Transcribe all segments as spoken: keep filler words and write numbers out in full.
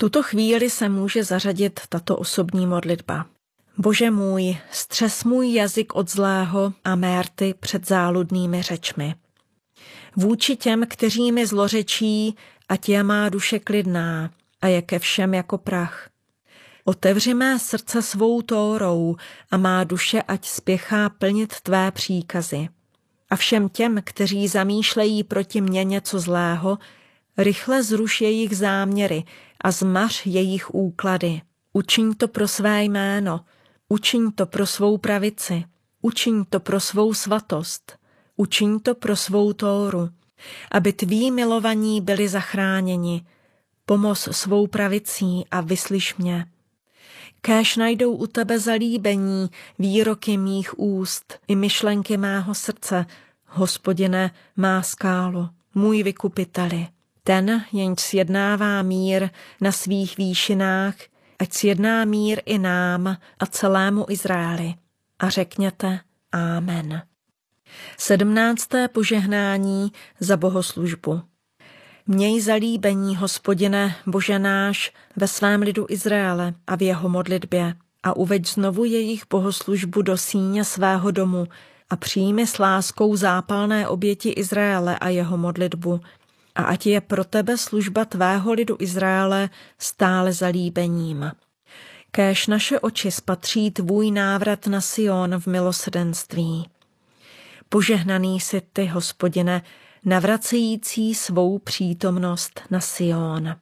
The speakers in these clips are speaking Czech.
tuto chvíli se může zařadit tato osobní modlitba. Bože můj, střes můj jazyk od zlého a mé rty před záludnými řečmi. Vůči těm, kteří mi zlořečí, ať je má duše klidná a je ke všem jako prach. Otevři mé srdce svou tórou a má duše ať spěchá plnit tvé příkazy. A všem těm, kteří zamýšlejí proti mně něco zlého, rychle zruš jejich záměry a zmař jejich úklady. Učiň to pro své jméno, učiň to pro svou pravici, učiň to pro svou svatost, učiň to pro svou tóru, aby tví milovaní byli zachráněni. Pomoz svou pravicí a vyslyš mě. Kéž najdou u tebe zalíbení výroky mých úst i myšlenky mého srdce, Hospodine, má skálo, můj vykupiteli. Ten, jenž sjednává mír na svých výšinách, ať sjedná mír i nám a celému Izraeli. A řekněte Amen. Sedmnácté požehnání za bohoslužbu. Měj zalíbení, Hospodine, Bože náš, ve svém lidu Izraele a v jeho modlitbě a uveď znovu jejich bohoslužbu do síně svého domu a přijmi s láskou zápalné oběti Izraele a jeho modlitbu a ať je pro tebe služba tvého lidu Izraele stále zalíbením. Kéž naše oči spatří tvůj návrat na Sion v milosrdenství. Požehnaný jsi ty, Hospodine, navracející svou přítomnost na Sion.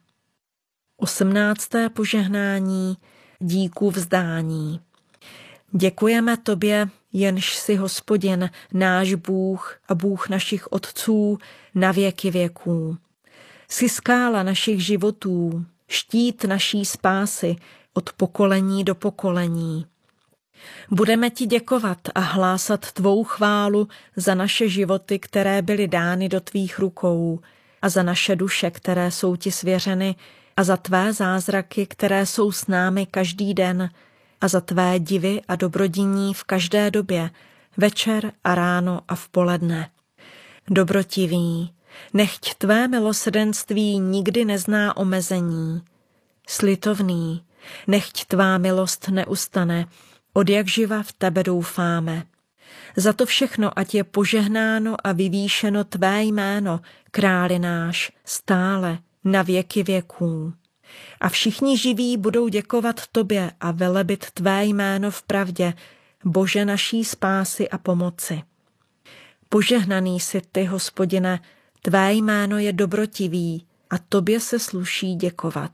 Osmnácté požehnání, díku vzdání. Děkujeme tobě, jenž jsi Hospodin, náš Bůh a Bůh našich otců na věky věků. Jsi skála našich životů, štít naší spásy od pokolení do pokolení. Budeme ti děkovat a hlásat tvou chválu za naše životy, které byly dány do tvých rukou, a za naše duše, které jsou ti svěřeny, a za tvé zázraky, které jsou s námi každý den, a za tvé divy a dobrodiní v každé době, večer a ráno a v poledne. Dobrotivý, nechť tvé milosrdenství nikdy nezná omezení. Slitovný, nechť tvá milost neustane, odjakživa v tebe doufáme. Za to všechno ať je požehnáno a vyvýšeno tvé jméno, králi náš, stále, na věky věků. A všichni živí budou děkovat tobě a velebit tvé jméno v pravdě, Bože naší spásy a pomoci. Požehnaný jsi ty, Hospodine, tvé jméno je dobrotivý a tobě se sluší děkovat.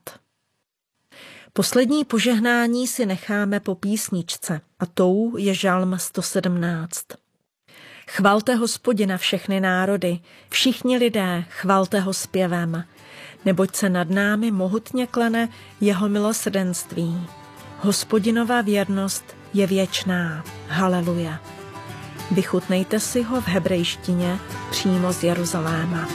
Poslední požehnání si necháme po písničce a tou je žalm sto sedmnáct. Chvalte Hospodina všechny národy, všichni lidé, chvalte ho zpěvem, neboť se nad námi mohutně klene jeho milosrdenství. Hospodinova věrnost je věčná. Haleluja. Vychutnejte si ho v hebrejštině přímo z Jeruzaléma.